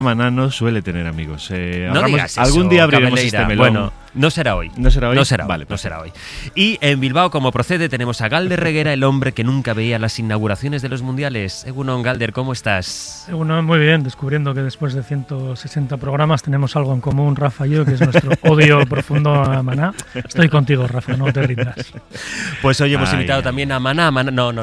Maná no suele tener amigos. No digas eso, algún día abriremos Cabeleira. este melón. Bueno, no será hoy. ¿No será hoy? No será, vale, no será hoy. Y en Bilbao, como procede, tenemos a Galder Reguera, el hombre que nunca veía las inauguraciones de los mundiales. Egunon, Galder, ¿cómo estás? Egunon, muy bien, descubriendo que después de 160 programas tenemos algo en común, Rafa y yo, que es nuestro odio profundo a Maná. Estoy contigo, Rafa, no te rindas. Pues hoy hemos invitado también a Maná. No.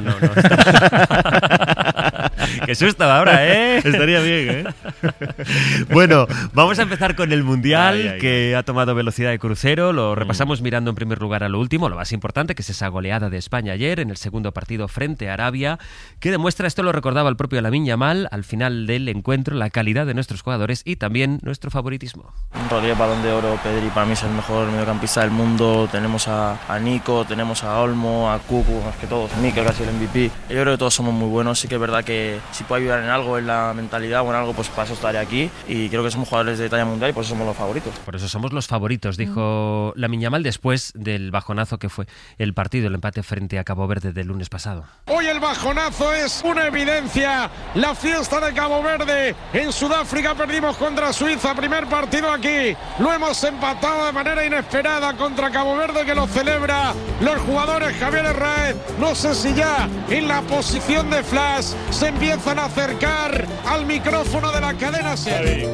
Qué susto ahora, ¿eh? Estaría bien, ¿eh? Bueno, vamos a empezar con el Mundial, que ha tomado velocidad de crucero. Lo repasamos mirando en primer lugar a lo último, lo más importante, que es esa goleada de España ayer en el segundo partido frente a Arabia, que demuestra, esto lo recordaba el propio Lamine Yamal, al final del encuentro, la calidad de nuestros jugadores y también nuestro favoritismo. Rodríguez, Balón de Oro, Pedri para mí es el mejor mediocampista del mundo. Tenemos a Nico, tenemos a Olmo, a Cucu, más que todos, Mikel casi el MVP. Yo creo que todos somos muy buenos, sí que es verdad que si puedo ayudar en algo, en la mentalidad o en algo, pues para eso estaré aquí, y creo que somos jugadores de talla mundial y por eso somos los favoritos. Por eso somos los favoritos, dijo Lamine Yamal después del bajonazo que fue el partido, el empate frente a Cabo Verde del lunes pasado. Hoy el bajonazo es una evidencia, la fiesta de Cabo Verde. En Sudáfrica perdimos contra Suiza, primer partido aquí, lo hemos empatado de manera inesperada contra Cabo Verde, que lo celebra los jugadores. Javier Herráez, no sé si ya en la posición de flash se empiezan a acercar al micrófono de la cadena SER.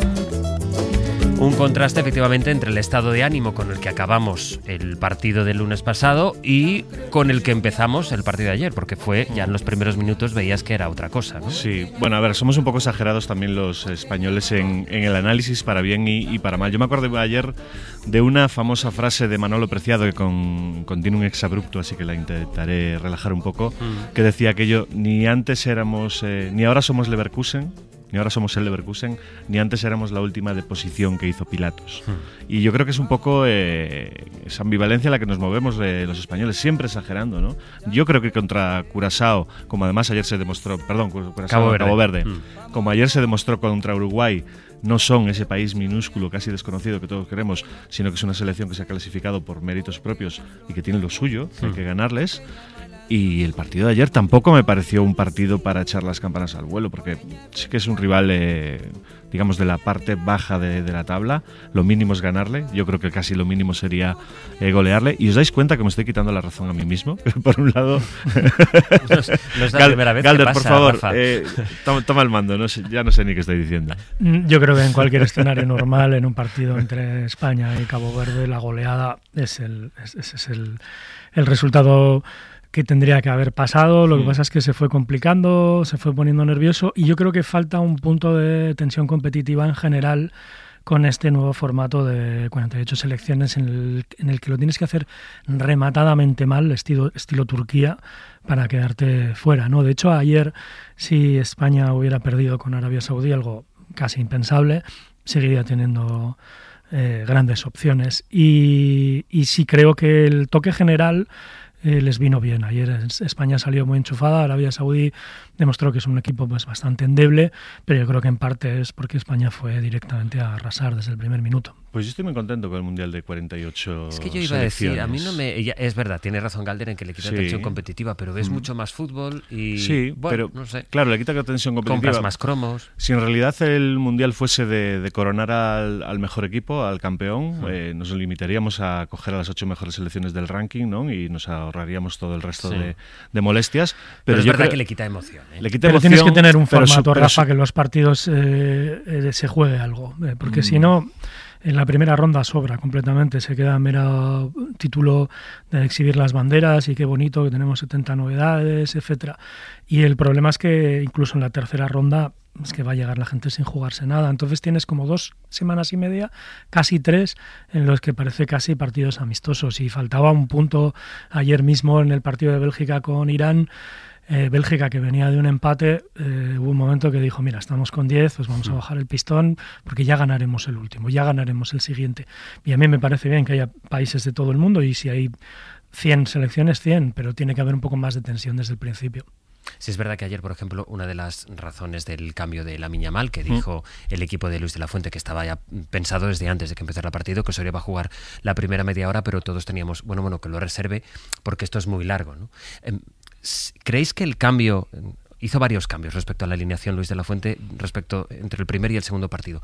Un contraste efectivamente entre el estado de ánimo con el que acabamos el partido del lunes pasado y con el que empezamos el partido de ayer, porque fue ya en los primeros minutos veías que era otra cosa, ¿no? Sí, bueno, a ver, somos un poco exagerados también los españoles en el análisis, para bien y para mal. Yo me acuerdo ayer de una famosa frase de Manolo Preciado, que contiene un exabrupto, así que la intentaré relajar un poco, que decía aquello: ni antes éramos, ni ahora somos Leverkusen, ni ahora somos el Leverkusen, ni antes éramos la última deposición que hizo Pilatos. Y yo creo que es un poco esa ambivalencia en la que nos movemos los españoles, siempre exagerando, ¿no? Yo creo que contra Curazao, como además ayer se demostró, Cabo Verde, como ayer se demostró contra Uruguay, no son ese país minúsculo, casi desconocido que todos queremos, sino que es una selección que se ha clasificado por méritos propios y que tiene lo suyo, hay que ganarles. Y el partido de ayer tampoco me pareció un partido para echar las campanas al vuelo, porque sí que es un rival, digamos, de la parte baja de la tabla. Lo mínimo es ganarle. Yo creo que casi lo mínimo sería golearle. Y os dais cuenta que me estoy quitando la razón a mí mismo. Por un lado, no es la primera vez Galder, que pasa, por favor, toma el mando. Ya no sé ni qué estoy diciendo. Yo creo que en cualquier escenario normal, en un partido entre España y Cabo Verde, la goleada es el resultado que tendría que haber pasado. Lo que pasa es que se fue complicando, se fue poniendo nervioso, y yo creo que falta un punto de tensión competitiva en general con este nuevo formato de 48 selecciones en el que lo tienes que hacer rematadamente mal, estilo Turquía, para quedarte fuera, ¿no? De hecho, ayer, si España hubiera perdido con Arabia Saudí, algo casi impensable, seguiría teniendo grandes opciones. Y sí creo que el toque general les vino bien. Ayer España salió muy enchufada, Arabia Saudí demostró que es un equipo pues bastante endeble, pero yo creo que en parte es porque España fue directamente a arrasar desde el primer minuto. Pues yo estoy muy contento con el Mundial de 48 Es que yo iba a decir, a mí no me... Es verdad, tiene razón Galder en que le quita tensión competitiva, pero ves mucho más fútbol y... Sí, bueno, pero no sé. Claro, le quita tensión competitiva. Compras más cromos. Si en realidad el Mundial fuese de coronar al mejor equipo, al campeón, nos limitaríamos a coger a las 8 mejores selecciones del ranking, ¿no? Y nos ahorraríamos todo el resto de molestias. Pero es verdad que le quita emoción. Le quita pero emoción, tienes que tener un formato, Rafa, que en los partidos se juegue algo, porque si no... En la primera ronda sobra completamente, se queda mero título de exhibir las banderas y qué bonito que tenemos 70 novedades, etcétera. Y el problema es que incluso en la tercera ronda es que va a llegar la gente sin jugarse nada. Entonces tienes como 2 semanas y media, casi 3, en los que parece casi partidos amistosos. Y faltaba un punto ayer mismo en el partido de Bélgica con Irán. Bélgica, que venía de un empate, hubo un momento que dijo, mira, estamos con 10, pues vamos a bajar el pistón porque ya ganaremos el último, ya ganaremos el siguiente. Y a mí me parece bien que haya países de todo el mundo, y si hay 100 selecciones, 100, pero tiene que haber un poco más de tensión desde el principio. Sí, es verdad que ayer, por ejemplo, una de las razones del cambio de Lamine Yamal, que dijo el equipo de Luis de la Fuente, que estaba ya pensado desde antes de que empezara el partido, que Osorio va a jugar la primera media hora, pero todos teníamos, bueno, que lo reserve porque esto es muy largo, ¿no? ¿Creéis que el cambio, hizo varios cambios respecto a la alineación Luis de la Fuente entre el primer y el segundo partido.